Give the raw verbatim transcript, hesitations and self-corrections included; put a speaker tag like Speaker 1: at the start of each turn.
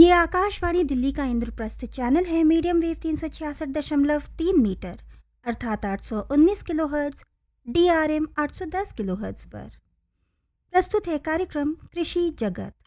Speaker 1: ये आकाशवाणी दिल्ली का इंद्रप्रस्थ चैनल है। मीडियम वेव तीन सौ छियासठ दशमलव तीन मीटर अर्थात आठ सौ उन्नीस kilo hertz, D R M आठ सौ दस किलो हर्ट्ज पर प्रस्तुत है कार्यक्रम कृषि जगत।